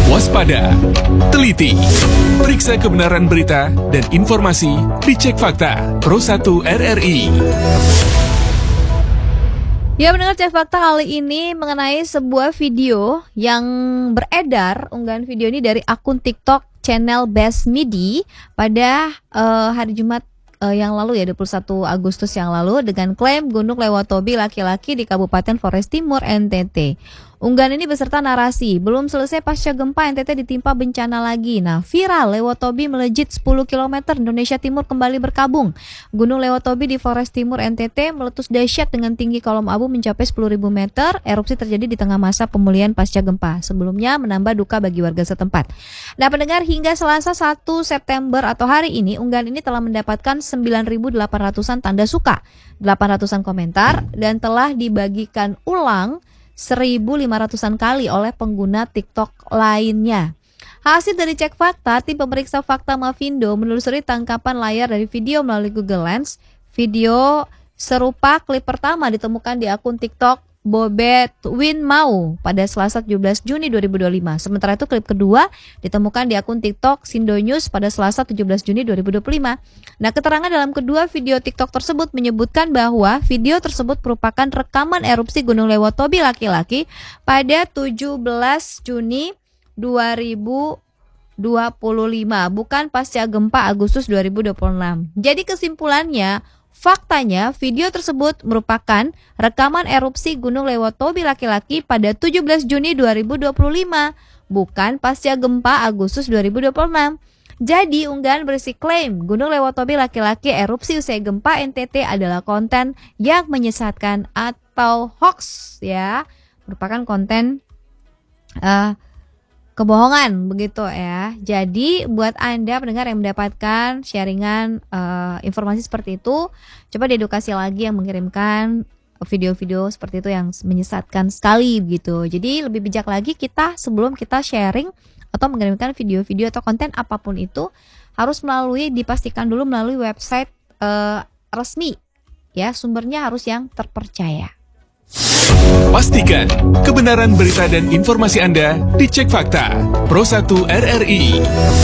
Waspada, teliti, periksa kebenaran berita dan informasi dicek fakta Pro1 RRI. Ya, mendengar Cek Fakta kali ini mengenai sebuah video yang beredar. Unggahan video ini dari akun TikTok channel Best Midi pada hari Jumat yang lalu ya, 21 Agustus yang lalu, dengan klaim Gunung Lewatobi laki-laki di Kabupaten Flores Timur, NTT. Unggahan ini beserta narasi, belum selesai pasca gempa NTT ditimpa bencana lagi. Nah, viral, Lewatobi melejit 10 km, Indonesia Timur kembali berkabung. Gunung Lewatobi di Flores Timur, NTT meletus dahsyat dengan tinggi kolom abu mencapai 10.000 meter. Erupsi terjadi di tengah masa pemulihan pasca gempa. Sebelumnya menambah duka bagi warga setempat. Nah, pendengar, hingga Selasa 1 September atau hari ini, unggahan ini telah mendapatkan 9.800-an tanda suka, 800-an komentar, dan telah dibagikan ulang 1.500-an kali oleh pengguna TikTok lainnya. Hasil dari Cek Fakta, tim pemeriksa fakta Mavindo menelusuri tangkapan layar dari video melalui Google Lens. Video serupa klip pertama ditemukan di akun TikTok Bobet Win Mau pada Selasa 17 Juni 2025. Sementara itu klip kedua ditemukan di akun TikTok Sindo News pada Selasa 17 Juni 2025. Nah, keterangan dalam kedua video TikTok tersebut menyebutkan bahwa video tersebut merupakan rekaman erupsi Gunung Lewatobi laki-laki pada 17 Juni 2025, bukan pasca gempa Agustus 2026. Jadi kesimpulannya, faktanya, video tersebut merupakan rekaman erupsi Gunung Lewatobi laki-laki pada 17 Juni 2025, bukan pasca gempa Agustus 2026. Jadi, unggahan berisi klaim Gunung Lewatobi laki-laki erupsi usai gempa NTT adalah konten yang menyesatkan atau hoax, ya, merupakan konten kebohongan, begitu ya. Jadi buat Anda pendengar yang mendapatkan sharingan informasi seperti itu, coba diedukasi lagi yang mengirimkan video-video seperti itu yang menyesatkan sekali gitu. Jadi lebih bijak lagi kita sebelum kita sharing atau mengirimkan video-video atau konten apapun itu, harus dipastikan dulu melalui website resmi, ya, sumbernya harus yang terpercaya. Pastikan kebenaran berita dan informasi Anda dicek fakta Pro1 RRI.